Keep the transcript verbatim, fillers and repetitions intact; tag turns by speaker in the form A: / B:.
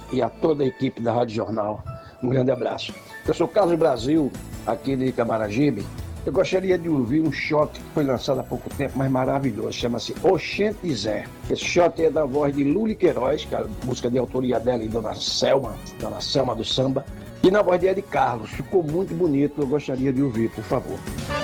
A: e a toda a equipe da Rádio Jornal. Um grande abraço. Eu sou Carlos Brasil, aqui de Camaragibe. Eu gostaria de ouvir um shot que foi lançado há pouco tempo, mas maravilhoso, chama-se Oxente Zé. Esse shot é da voz de Luli Queiroz, que é a música de autoria dela e Dona Selma, Dona Selma do Samba, e na voz de Ed Carlos. Ficou muito bonito, eu gostaria de ouvir, por favor.